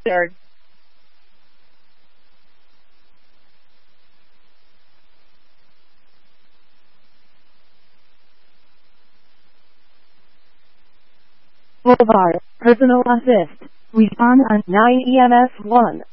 Third. Volvar, personal assist. Respond on 9 EMS 1.